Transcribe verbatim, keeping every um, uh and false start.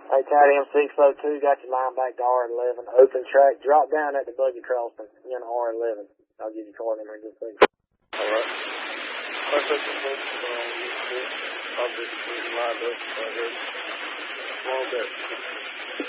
Hey, Tight M six oh two, got your line back to R eleven. Open track. Drop down at the buggy crossing in R eleven. I'll give you coordinates in just a second. All right. I think the folks uh, you see, I'll just lined up right here. Long bit.